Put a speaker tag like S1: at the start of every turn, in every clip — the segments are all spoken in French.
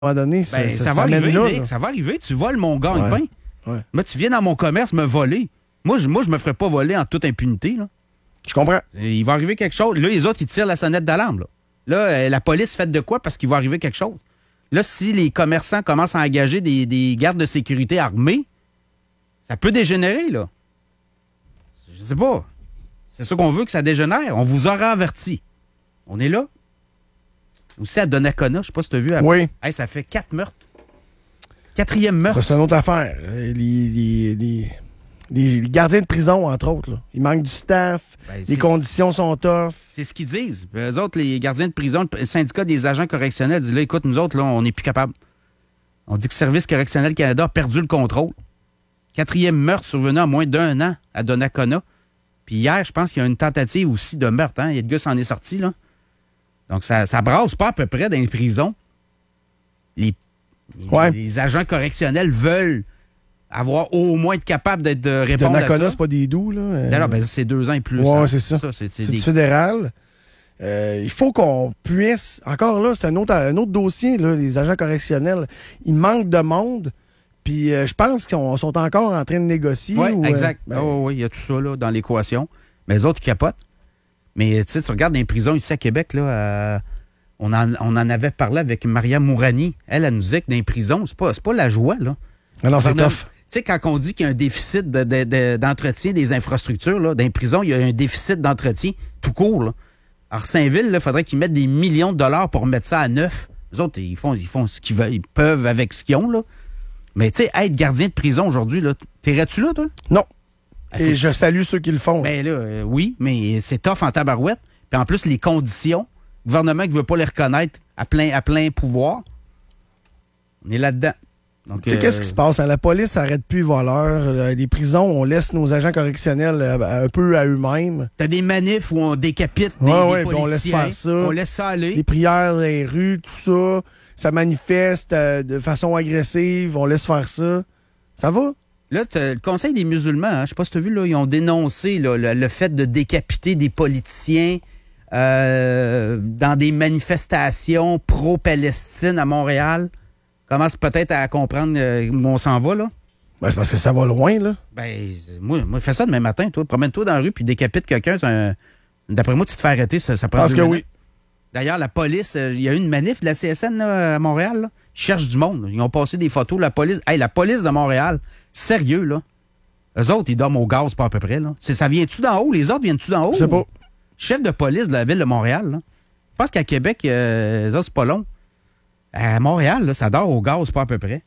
S1: moment donné,
S2: ça va arriver, Nick, ça va arriver. Tu voles mon gagne-pain.
S1: Ouais.
S2: Mais tu viens dans mon commerce me voler. Moi, je me ferais pas voler en toute impunité. Là.
S1: Je comprends.
S2: Il va arriver quelque chose. Là, les autres, ils tirent la sonnette d'alarme. Là, la police fait de quoi parce qu'il va arriver quelque chose. Là, si les commerçants commencent à engager des gardes de sécurité armés, ça peut dégénérer, là. Je sais pas. C'est ça qu'on veut que ça dégénère. On vous aura averti. On est là. Aussi à Donnacona, je sais pas si tu as vu.
S1: Oui.
S2: Hey, ça fait 4 meurtres. 4e meurtre.
S1: Ça, c'est une autre affaire. Les gardiens de prison, entre autres. Là. Il manque du staff. Les conditions sont tough.
S2: C'est ce qu'ils disent. Eux autres, les gardiens de prison, le syndicat des agents correctionnels dit là, écoute, nous autres, là, on n'est plus capables. On dit que le Service correctionnel Canada a perdu le contrôle. 4e meurtre survenu en moins d'1 an à Donnacona. Puis hier, je pense qu'il y a une tentative aussi de meurtre. Hein? Il y a le gars s'en est sorti, là. Donc, ça brasse pas à peu près dans les prisons. Les agents correctionnels veulent avoir au moins être capables d'être répondre à ça.
S1: Donnacona, c'est pas des doux, là.
S2: Non, ben, c'est 2 ans et plus.
S1: Ouais,
S2: hein.
S1: c'est ça.
S2: C'est
S1: du fédéral. Il faut qu'on puisse... Encore là, c'est un autre dossier, là, les agents correctionnels. Il manque de monde. Puis je pense qu'ils sont encore en train de négocier.
S2: Oui, exact. Oui, il y a tout ça là, dans l'équation. Mais les autres, ils capotent. Mais tu sais, tu regardes dans les prisons ici à Québec, là, on en avait parlé avec Maria Mourani. Elle nous disait que dans les prisons, c'est pas la joie, là.
S1: Non, c'est tough.
S2: Tu sais, quand on dit qu'il y a un déficit d'entretien des infrastructures, là, dans les prisons, il y a un déficit d'entretien tout court. Là. Alors, Saint-Ville, il faudrait qu'ils mettent des millions de dollars pour mettre ça à neuf. Les autres, ils font ce qu'ils veulent, ils peuvent avec ce qu'ils ont, là. Mais tu sais, être gardien de prison aujourd'hui, là, t'irais-tu là, toi?
S1: Non. Et je salue ceux qui le font.
S2: Ben là, oui, mais c'est tough en tabarouette. Puis en plus, les conditions, le gouvernement qui veut pas les reconnaître à plein pouvoir, on est là-dedans. Donc,
S1: tu sais, qu'est-ce qui se passe? Hein? La police n'arrête plus les voleurs. Les prisons, on laisse nos agents correctionnels un peu à eux-mêmes.
S2: T'as des manifs où on décapite des politiciens.
S1: On laisse faire ça.
S2: On laisse ça aller.
S1: Les prières dans les rues, tout ça. Ça manifeste de façon agressive. On laisse faire ça. Ça va?
S2: Là, le Conseil des musulmans, hein, je sais pas si tu as vu, là, ils ont dénoncé là, le fait de décapiter des politiciens dans des manifestations pro-Palestine à Montréal. Commence peut-être à comprendre où on s'en va, là.
S1: Ben, c'est parce que ça va loin, là.
S2: Ben, moi, fais ça demain matin, toi. Promène-toi dans la rue puis décapite quelqu'un. D'après moi, tu te fais arrêter, ça prend
S1: Parce que oui.
S2: D'ailleurs, la police, il y a eu une manif de la CSN là, à Montréal. Là. Ils cherchent du monde. Ils ont passé des photos de la police. Hey, la police de Montréal, sérieux, là. Eux autres, ils dorment au gaz, pas à peu près, là. Ça vient-tu d'en haut? Les autres viennent-tu d'en haut?
S1: Je sais pas.
S2: Chef de police de la ville de Montréal, là. Je pense qu'à Québec, ça, c'est pas long. À Montréal, là, ça dort au gaz, pas à peu près.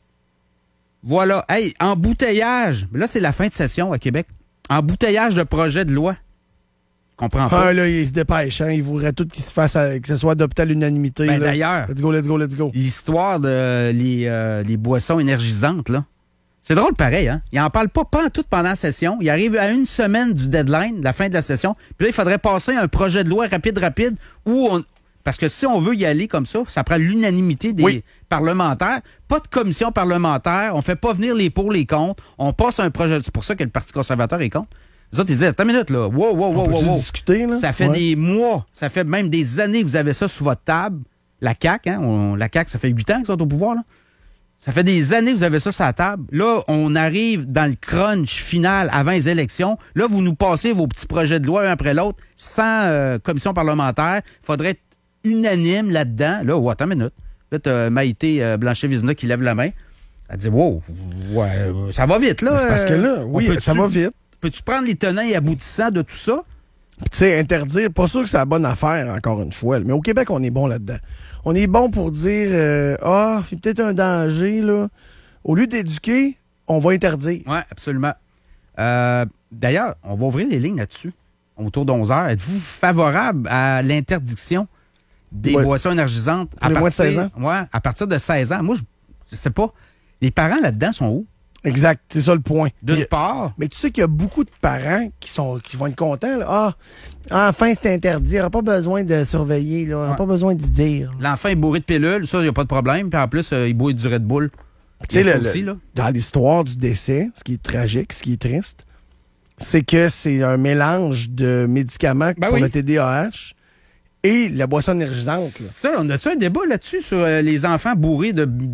S2: Voilà. Hey, embouteillage. Là, c'est la fin de session à Québec. Embouteillage de projet de loi. Je comprends pas.
S1: Ah, là, il se dépêche. Hein. Il voudrait tout qu'il se fasse, que ce soit adopté à l'unanimité.
S2: Ben, d'ailleurs.
S1: Let's go.
S2: L'histoire de les boissons énergisantes, là. C'est drôle pareil, hein? Il en parle pas tout pendant la session. Il arrive à une semaine du deadline, de la fin de la session. Puis là, il faudrait passer un projet de loi rapide où parce que si on veut y aller comme ça prend l'unanimité des parlementaires. Pas de commission parlementaire. On fait pas venir les pour, les contre. On passe un projet. C'est pour ça que le Parti conservateur est contre. Les autres, ils disaient, attends une minute, là. Wow.
S1: Discuter, là?
S2: Ça fait des mois, ça fait même des années que vous avez ça sous votre table. La CAQ, hein? La CAQ, ça fait 8 ans qu'ils sont au pouvoir, là. Ça fait des années que vous avez ça sur la table. Là, on arrive dans le crunch final avant les élections. Là, vous nous passez vos petits projets de loi un après l'autre sans commission parlementaire. Il faudrait être unanime là-dedans. Là, attends une minute. Là, t'as Maïté Blanchet-Vizina qui lève la main. Elle dit, wow, ouais, ça va vite, là.
S1: Mais c'est parce que là, oui, ça va vite.
S2: Peux-tu prendre les tenants et aboutissants de tout ça?
S1: Tu sais, interdire, pas sûr que c'est la bonne affaire, encore une fois. Mais au Québec, on est bon là-dedans. On est bon pour dire, il y a peut-être un danger, là. Au lieu d'éduquer, on va interdire.
S2: Oui, absolument. D'ailleurs, on va ouvrir les lignes là-dessus, autour d'11h. Êtes-vous favorable à l'interdiction des boissons énergisantes
S1: à partir, moins de 16 ans?
S2: Ouais, à partir de 16 ans. Moi, je sais pas. Les parents là-dedans sont où?
S1: Exact, c'est ça le point.
S2: D'une part.
S1: Mais tu sais qu'il y a beaucoup de parents qui vont être contents. Là. Enfin, c'est interdit. On n'a pas besoin de surveiller. Là. On n'a pas besoin d'y dire.
S2: L'enfant est bourré de pilules, ça, il n'y a pas de problème. Puis en plus, il boit du Red Bull.
S1: Tu sais, dans l'histoire du décès, ce qui est tragique, ce qui est triste, c'est que c'est un mélange de médicaments pour le TDAH et la boisson énergisante. Là.
S2: Ça, on a-tu un débat là-dessus sur les enfants bourrés de